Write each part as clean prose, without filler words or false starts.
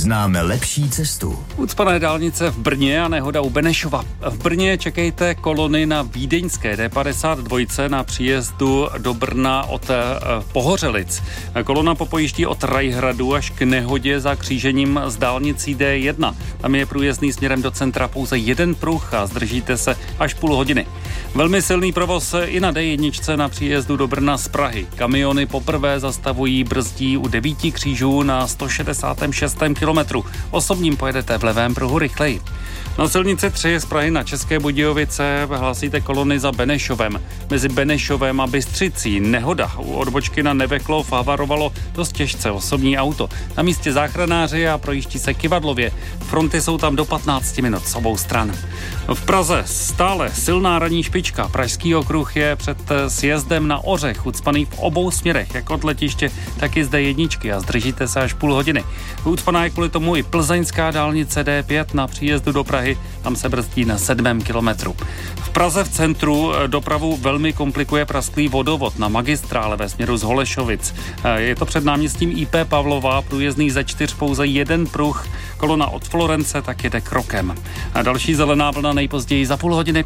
známe lepší cestu. Ucpané dálnice v Brně a nehoda u Benešova. V Brně čekejte kolony na vídeňské D52 na příjezdu do Brna od Pohořelic. Kolona popojíždí od Rajhradu až k nehodě za křížením s dálnicí D1. Tam je průjezdný směrem do centra pouze jeden pruh a zdržíte se až půl hodiny. Velmi silný provoz i na D1 na příjezdu do Brna z Prahy. Kamiony poprvé zastavují, brzdí u 9 křížů na 166. kilometru. Osobním pojedete v levém pruhu rychleji. Na silnici 3 z Prahy na České Budějovice hlásíte kolony za Benešovem. Mezi Benešovem a Bystřicí nehoda. U odbočky na Neveklov havarovalo dost těžce osobní auto. Na místě záchranáři a projíždí se kyvadlově. Fronty jsou tam do 15 minut z obou stran. V Praze stále silná ranní špička. Pražský okruh je před sjezdem na Ořech ucpaný v obou směrech, jak od letiště, tak i z D1 a zdržíte se až půl hodiny. Ucpaná je kvůli tomu i plzeňská dálnice D5 na příjezdu do Prahy, tam se brzdí na 7. kilometru. V Praze v centru dopravu velmi komplikuje prasklý vodovod na magistrále ve směru z Holešovic. Je to před náměstím IP Pavlova, průjezdný ze 4 pouze jeden pruh, kolona od Florence tak jede krokem. A další zelená vlna nejpozději za půl hodiny.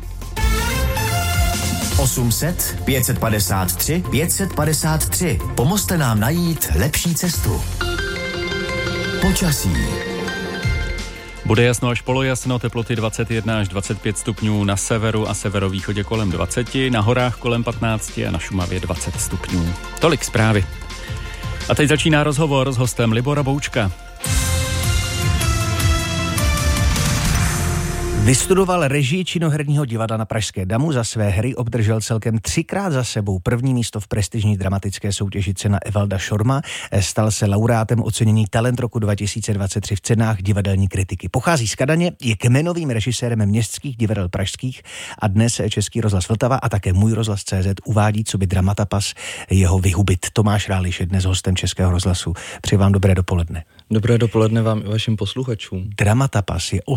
800 553 553. Pomozte nám najít lepší cestu. Počasí. Bude jasno až polojasno, teploty 21 až 25 stupňů na severu a severovýchodě kolem 20, na horách kolem 15 a na Šumavě 20 stupňů. Tolik zprávy. A teď začíná rozhovor s hostem Libora Boučka. Vystudoval režii činoherního divadla na Pražské Damu, za své hry obdržel celkem 3krát za sebou první místo v prestižní dramatické soutěži Cena Evalda Šorma, stal se laureátem ocenění Talent roku 2023 v cenách divadelní kritiky. Pochází z Kadaně, je kmenovým režisérem městských divadel pražských a dnes Český rozhlas Vltava a také Můj rozhlas CZ uvádí coby dramatapas jeho Vyhubit. Tomáš Ráliš je dnes hostem Českého rozhlasu. Přeji vám dobré dopoledne. Dobré dopoledne vám i vašim posluchačům. Dramatapas je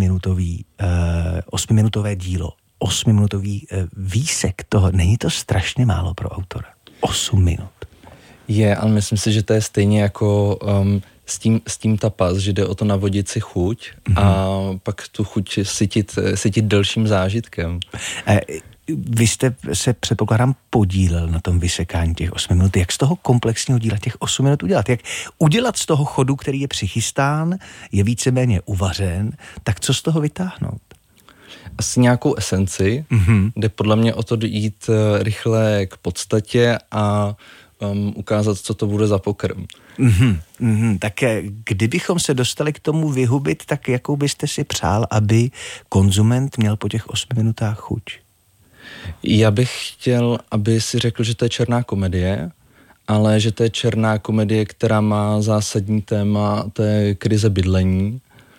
8minutové dílo, 8minutový výsek toho. Není to strašně málo pro autora? 8 minut. Je, ale myslím si, že to je stejně jako s tím tapas, že jde o to navodit si chuť a pak tu chuť sytit delším zážitkem. Vy jste se, předpokládám, podílel na tom vysekání těch 8 minut. Jak z toho komplexního díla těch 8 minut udělat? Jak udělat z toho chodu, který je přichystán, je víceméně uvařen, tak co z toho vytáhnout? Asi nějakou esenci, jde podle mě o to jít rychle k podstatě a ukázat, co to bude za pokrm. Tak kdybychom se dostali k tomu Vyhubit, tak jakou byste si přál, aby konzument měl po těch 8 minutách chuť? Já bych chtěl, aby si řekl, že to je černá komedie, ale že to je černá komedie, která má zásadní téma, to je krize bydlení.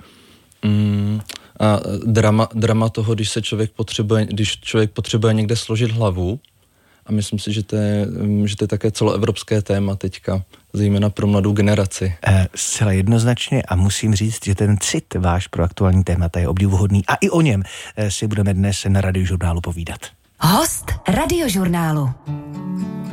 A drama toho, když člověk potřebuje někde složit hlavu. A myslím si, že to je také celoevropské téma teďka, zejména pro mladou generaci. Zcela jednoznačně a musím říct, že ten cit váš pro aktuální témata je obdivuhodný a i o něm si budeme dnes na Radiožurnálu povídat. Host Radiožurnálu.